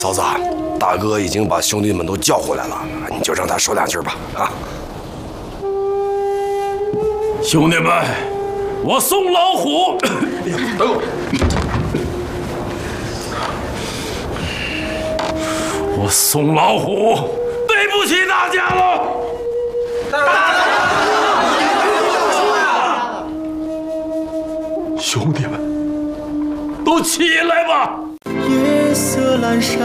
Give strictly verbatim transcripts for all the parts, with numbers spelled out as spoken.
嫂子，大哥已经把兄弟们都叫回来了，你就让他说两句吧。啊， 兄弟们，我宋老虎， 哎呀，等会儿。 我宋老虎对不起大家了。兄弟们，都起来吧！ 夜色阑珊。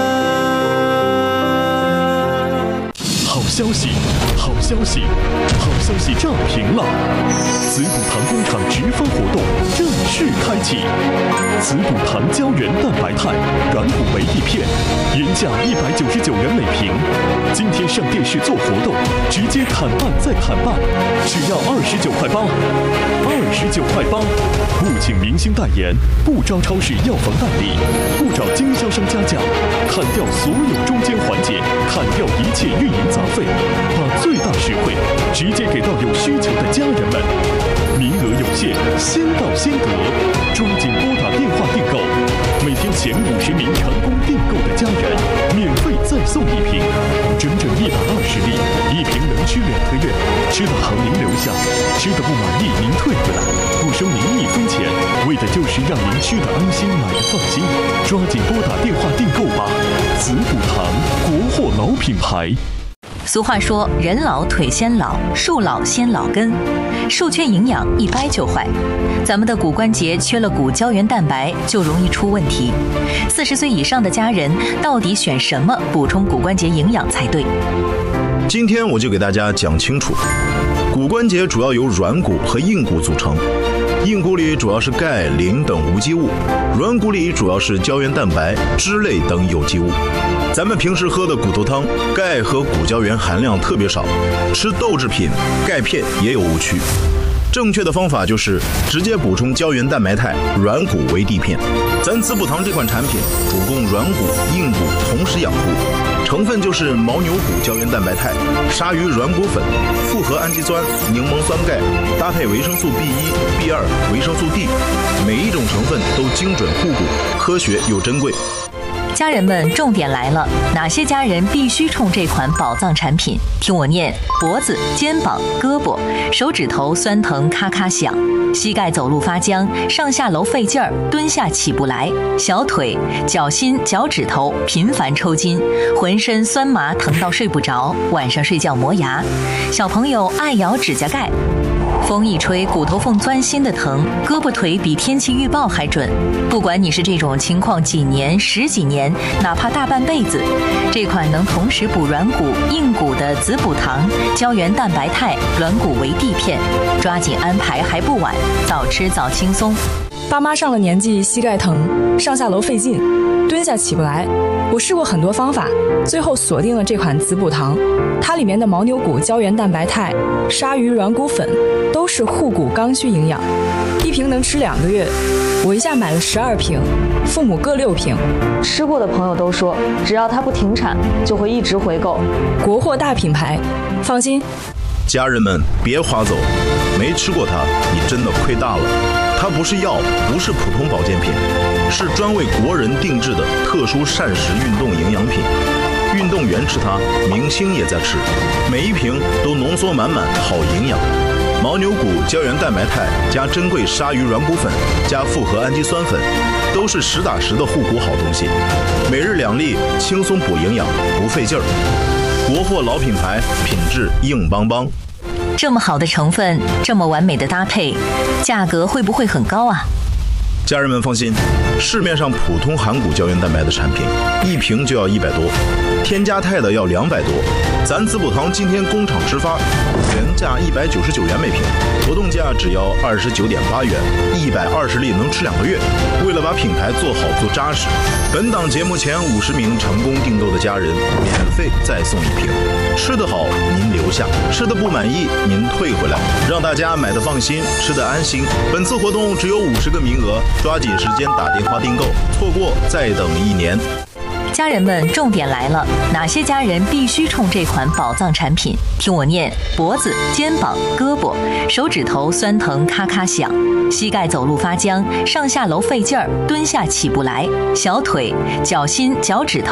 好消息，好消息，好消息炸屏了！子补堂工厂直发活动正式开启。子补堂胶原蛋白肽软骨维 D 片，原价一百九十九元每瓶，今天上电视做活动，直接砍半再砍半，只要二十九块八，二十九块八。不请明星代言，不招超市药房代理，不找经销商加价，砍掉所有中间环节，砍掉一切运营杂费，把最大实惠直接给到有需求的家人们。名额有限，先到先得，抓紧拨打电话订购。每天前五十名成功订购的家人，免费再送一瓶，整整一百二十粒，一瓶能吃两个月。吃的好您留下，吃的不满意您退回来，不收您一分钱，为的就是让您吃的安心，买的放心。抓紧拨打电话订购吧！子补堂，国货老品牌。 俗话说，人老腿先老，树老先老根，树缺营养一掰就坏。咱们的骨关节缺了骨胶原蛋白，就容易出问题。四十岁以上的家人到底选什么补充骨关节营养才对？ 今天我就给大家讲清楚，骨关节主要由软骨和硬骨组成。硬骨里主要是钙、磷等无机物，软骨里主要是胶原蛋白、脂类等有机物。咱们平时喝的骨头汤，钙和骨胶原含量特别少，吃豆制品、钙片也有误区。正确的方法就是直接补充胶原蛋白肽软骨维 D 片。咱子补堂这款产品主攻软骨、硬骨同时养护，成分就是牦牛骨胶原蛋白肽、鲨鱼软骨粉、复合氨基酸、柠檬酸钙，搭配维生素 B 一、B 二、维生素 D， 每一种成分都精准护骨，科学又珍贵。 家人们，重点来了，哪些家人必须冲这款宝藏产品？听我念：脖子、肩膀、胳膊、手指头酸疼咔咔响，膝盖走路发僵，上下楼费劲儿，蹲下起不来，小腿、脚心、脚趾头频繁抽筋，浑身酸麻疼到睡不着，晚上睡觉磨牙，小朋友爱咬指甲盖。风一吹，骨头缝钻心的疼，胳膊腿比天气预报还准。不管你是这种情况几年、十几年，哪怕大半辈子，这款能同时补软骨、硬骨的子补堂胶原蛋白肽软骨维 D 片，抓紧安排还不晚，早吃早轻松。 爸妈上了年纪，膝盖疼，上下楼费劲，蹲下起不来。我试过很多方法，最后锁定了这款子补堂。它里面的牦牛骨胶原蛋白肽、鲨鱼软骨粉都是护骨刚需营养，一瓶能吃两个月。我一下买了十二瓶，父母各六瓶。 吃过的朋友都说，只要它不停产，就会一直回购。 国货大品牌，放心。 家人们别划走，没吃过它，你真的亏大了。它不是药，不是普通保健品，是专为国人定制的特殊膳食运动营养品。运动员吃它，明星也在吃，每一瓶都浓缩满满好营养。牦牛骨胶原蛋白肽加珍贵鲨鱼软骨粉加复合氨基酸粉，都是实打实的护骨好东西。每日两粒，轻松补营养，不费劲儿。国货老品牌，品质硬邦邦。 这么好的成分，这么完美的搭配，价格会不会很高啊？ 家人们放心，市面上普通含骨胶原蛋白的产品，一瓶就要一百多，添加肽的要两百多。咱子补堂今天工厂直发，原价一百九十九元每瓶，活动价只要二十九点八元，一百二十粒能吃两个月。为了把品牌做好做扎实，本档节目前五十名成功订购的家人，免费再送一瓶。吃得好您留下，吃得不满意您退回来，让大家买得放心，吃得安心。本次活动只有五十个名额，抓紧时间打电话订购，错过再等一年。 家人们，重点来了，哪些家人必须冲这款宝藏产品？听我念：脖子、肩膀、胳膊、手指头酸疼咔咔响，膝盖走路发僵，上下楼费劲儿，蹲下起不来，小腿、脚心、脚趾头